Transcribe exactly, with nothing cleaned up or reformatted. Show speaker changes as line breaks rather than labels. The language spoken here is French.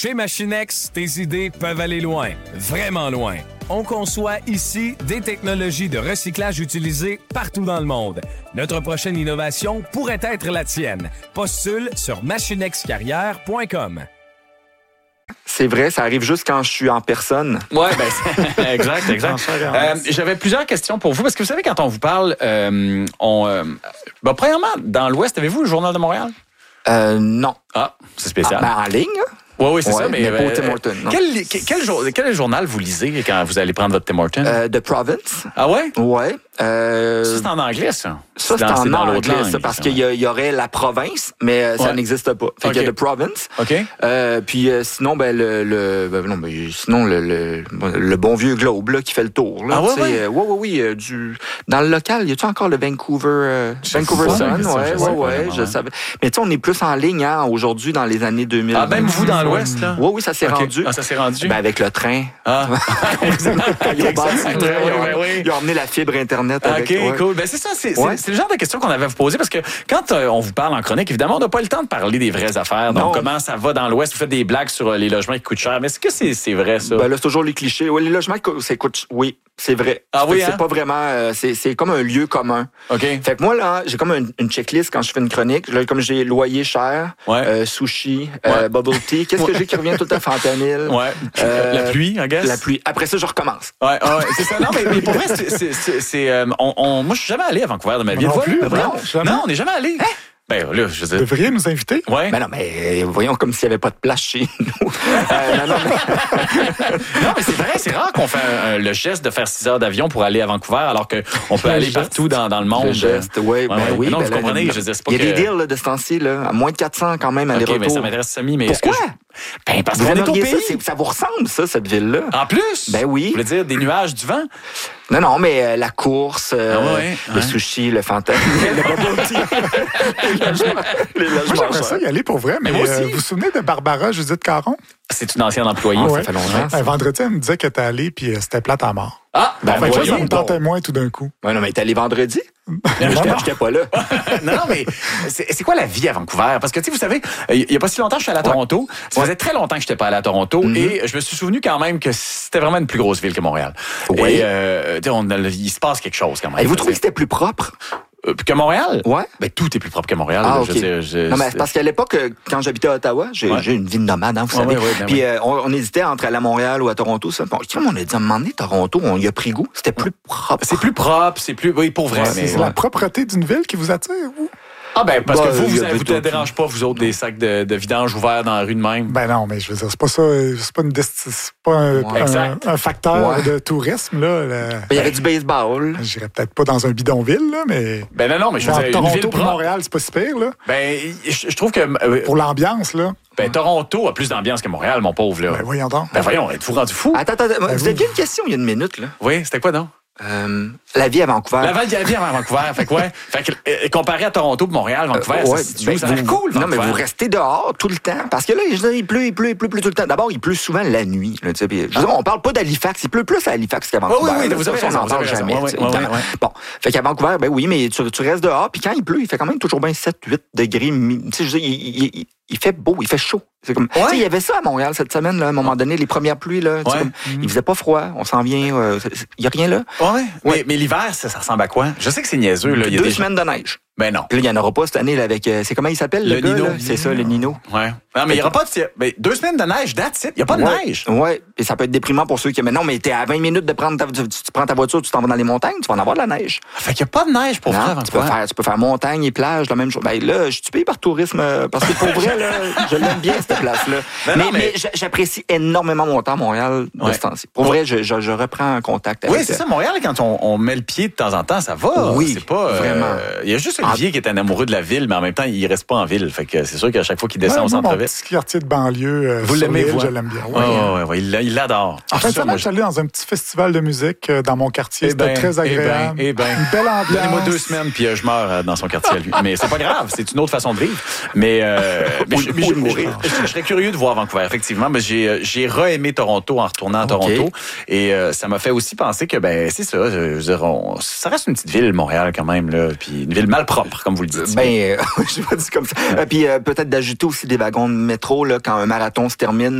Chez Machinex, tes idées peuvent aller loin, vraiment loin. On conçoit ici des technologies de recyclage utilisées partout dans le monde. Notre prochaine innovation pourrait être la tienne. Postule sur machinexcarrière point com.
C'est vrai, ça arrive juste quand je suis en personne.
Oui, ben, exact, exact. euh, j'avais plusieurs questions pour vous, parce que vous savez, quand on vous parle, euh, on, euh, ben, premièrement, dans l'Ouest, avez-vous le Journal de Montréal?
Euh, non.
Ah, c'est spécial.
Ah, ben, en ligne?
Oui, oui, c'est
ouais,
ça. Mais,
mais pas au
euh,
Tim Hortons. Non.
Quel, quel, quel, jour, quel journal vous lisez quand vous allez prendre votre Tim Hortons?
Euh, The Province.
Ah ouais?
Ouais. Euh,
ça, c'est en anglais, ça?
Ça, c'est, c'est en dans anglais, langue, ça, parce qu'il y, y aurait la province, mais euh, ça ouais. n'existe pas. Fait okay. qu'il y a The Province.
OK.
Euh, puis euh, sinon, ben, le, le, ben, non, ben, sinon, le, le, le bon vieux Globe, là, qui fait le tour, là.
Ah ouais, ouais?
Euh, ouais, ouais, oui. Euh, du, dans le local, y a-tu encore le Vancouver, euh, Vancouver Sun? Ouais, ouais, ouais, je savais. Mais tu sais, on est plus en ligne, hein, aujourd'hui, dans les années deux mille.
Ah, même vous, dans l'Ouest, là?
Oui, oui, ça s'est okay. rendu.
Ah, ça s'est rendu?
Ben, avec le train.
Ah.
ils, ont bâti le train, ils, ont, ils ont emmené la fibre Internet avec.
OK,
ouais.
cool. Ben, c'est ça, c'est,
ouais.
c'est, c'est le genre de questions qu'on avait à vous poser, parce que quand euh, on vous parle en chronique, évidemment, on n'a pas le temps de parler des vraies affaires. Donc, non. comment ça va dans l'Ouest? Vous faites des blagues sur euh, les logements qui coûtent cher. Mais est-ce que c'est, c'est vrai, ça?
Ben là, c'est toujours les clichés. Oui, les logements qui coûtent... Oui, c'est vrai.
Ah oui,
c'est
hein?
pas vraiment... Euh, c'est, c'est comme un lieu commun.
OK.
Fait que moi, là, j'ai comme une, une checklist quand je fais une chronique. Là, comme j'ai loyer cher,
ouais.
euh, sushi,
ouais.
euh, bubble tea. Qu'est-ce que j'ai qui revient tout le temps? Fentanyl.
Ouais. Euh, la pluie, I guess?
La pluie. Après ça, je recommence.
Ouais, ouais, c'est ça. Non, mais, mais pour vrai, c'est... c'est, c'est, c'est euh, on, on, moi, je suis jamais allé à Vancouver de ma vie.
Non plus,
non,
non,
non, non, on n'est jamais allé. Hein? Ben là, je veux dire...
Vous devriez nous inviter.
Ouais.
Ben non, mais voyons comme s'il n'y avait pas de place chez nous. euh, non, non, mais...
non, mais c'est vrai, c'est rare qu'on fait un, un, le geste de faire six heures d'avion pour aller à Vancouver, alors qu'on peut aller geste. partout dans, dans le monde.
Le geste, ouais, ben ouais, oui.
Non,
ben
vous
là,
comprenez, je veux dire, c'est pas
il y a
que...
des deals là, de ce temps-ci, là, à moins de quatre cents quand même, aller-retour.
OK, mais ça m'intéresse semi, mais
pourquoi?
Est-ce que je... Ben, parce
vous
qu'on est au pays.
Ça, ça vous ressemble, ça, cette ville-là?
En plus?
Ben oui.
Vous voulez dire des nuages, du vent?
Non, non, mais euh, la course, euh,
ah ouais,
le
ouais.
sushi, le fantôme, le bubble tea. les logements.
Moi, j'aimerais ça y aller pour vrai, mais, mais euh, vous vous souvenez de Barbara Judith Caron?
C'est une ancienne employée,
ah,
ça
ouais.
fait longtemps.
Un vendredi, elle me disait que t'es allé, puis euh, c'était plate à mort.
Ah, ben,
ben
voyons,
ça me tentait moins tout d'un coup.
Ouais, non, mais t'es allé vendredi? J'étais pas là.
non, non, mais c'est, c'est quoi la vie à Vancouver? Parce que, tu sais, vous savez, il y a pas si longtemps, je suis allé à Toronto. Ouais. Ça faisait très longtemps que j'étais pas allé à Toronto. Mm-hmm. Et je me suis souvenu quand même que c'était vraiment une plus grosse ville que Montréal.
Oui.
Et, euh, tu sais, on, il se passe quelque chose quand même.
Et vous trouvez que c'était plus propre?
Euh, que Montréal?
Ouais.
Ben, tout est plus propre que Montréal.
Ah,
là,
okay.
je veux dire, je,
non, mais c'est parce qu'à l'époque, quand j'habitais à Ottawa, j'ai, ouais. j'ai une vie de nomade, hein, vous
ouais,
savez.
Ouais, ouais, ben
puis
ouais.
euh, on, on hésitait entre aller à Montréal ou à Toronto. Ça. Bon, on a dit à un moment donné, Toronto, on y a pris goût. C'était plus propre.
C'est plus propre, c'est plus... Oui, pour vrai.
Ouais,
mais,
c'est
ouais.
la propreté d'une ville qui vous attire, vous?
Ah ben, parce bah, que vous, vous, vous ne dérange pas, vous autres,
non.
des sacs de, de vidange ouverts dans la rue de même.
Ben non, mais je veux dire, c'est pas ça, c'est pas, une desti- c'est pas un,
ouais.
un, un facteur
ouais.
de tourisme, là. Le...
Il y avait du baseball.
J'irais peut-être pas dans un bidonville, là, mais...
Ben non, non, mais je veux dire,
Toronto
une ville propre.
Montréal, c'est pas si pire, là.
Ben, je, je trouve que... Euh,
Pour l'ambiance, là.
Ben, Toronto a plus d'ambiance que Montréal, mon pauvre, là.
Ben voyons donc.
Ben voyons, êtes-vous rendu fou?
Attends, attends, ben, vous
vous...
aviez une question il y a une minute, là.
Oui, c'était quoi, donc?
Euh, la vie à Vancouver.
La vie à Vancouver. Fait que, ouais. Fait que, euh, comparé à Toronto et Montréal, Vancouver, euh, ouais, c'est, ben, ça a l'air cool, Vancouver.
Non, mais vous restez dehors tout le temps. Parce que là, je dis, il pleut, il pleut, il pleut, il pleut tout le temps. D'abord, il pleut souvent la nuit. Là, je veux dire, on parle pas d'Halifax. Il pleut plus à Halifax qu'à Vancouver.
Oui, oui, oui, vous avez
ça,
raison,
on n'en parle jamais.
Ouais, ouais, ouais, ouais.
Bon. Fait qu'à Vancouver, ben oui, mais tu, tu restes dehors. Puis quand il pleut, il fait quand même toujours bien sept huit degrés. Tu sais, je veux dire, il, il, il fait beau, il fait chaud. C'est comme, ouais. Tu sais, il y avait ça à Montréal cette semaine, là, à un moment donné, les premières pluies, là. Ouais. Comme, mmh. Il faisait pas froid, on s'en vient, euh, il y a rien là.
Ouais. ouais. Mais, mais l'hiver, ça, ça ressemble à quoi? Je sais que c'est niaiseux, là. Il y a
deux
des...
semaines de neige.
Ben non.
Puis là, il n'y en aura pas cette année, là, avec, euh, c'est comment il s'appelle, le, le gars, Nino. Là? C'est ça, le Nino.
Ouais. Non, mais il n'y aura pas de, mais deux semaines de neige, that's it. Il n'y a pas de
ouais.
neige.
Ouais. Et ça peut être déprimant pour ceux qui, mais non, mais t'es à vingt minutes de prendre ta, tu, tu prends ta voiture, tu t'en vas dans les montagnes, tu vas en avoir de la neige.
Fait qu'il n'y a pas de neige pour
non,
faire avant
tu peux faire, tu peux faire montagne et plage, la même chose. Ben là, je suis payé par tourisme, parce que pour vrai, là, je l'aime bien, cette place-là. Ben mais, non, mais... mais j'apprécie énormément mon temps à Montréal de ouais. ce temps-ci. Pour vrai, je, je, je reprends contact avec.
Oui, c'est ça, Montréal, quand on, on met le pied de temps en temps, ça va.
Oui.
C'est pas,
vraiment.
Il euh, y a juste Olivier ah. qui est un amoureux de la ville, mais en même temps, il reste pas en ville. Fait que c'est sûr qu'à chaque fois qu'il descend
ouais,
au centre-ville.
Mon petit quartier de banlieue, euh,
vous l'aimez, vous?
Je l'aime bien.
Oui, oh, ouais, ouais, il, il l'adore.
En fait, ça, moi, je suis allé dans un petit festival de musique euh, dans mon quartier. Eh C'était ben, très agréable.
Eh ben, eh ben.
Une belle ambiance.
Donnez-moi deux semaines, puis euh, je meurs euh, dans son quartier à lui. Mais c'est pas grave, c'est une autre façon de vivre. Mais, euh, mais je, je, je, je, je serais curieux de voir Vancouver, effectivement. Mais j'ai, j'ai re-aimé Toronto en retournant à Toronto. Okay. Et euh, ça m'a fait aussi penser que, ben, c'est ça. Je veux dire, on, ça reste une petite ville, Montréal, quand même, là. Puis une ville malpropre, comme vous le dites.
Ben, euh, je vais dire comme ça. Euh, puis euh, peut-être d'ajouter aussi des wagons de métro, là, quand un marathon se termine.